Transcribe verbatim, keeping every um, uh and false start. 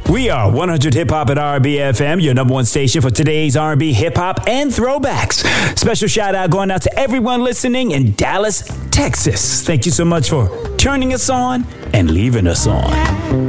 We are one hundred Hip Hop at R and B F M, your number one station for today's R and B, hip hop, and throwbacks. Special shout out going out to everyone listening in Dallas, Texas. Thank you so much for turning us on and leaving us on.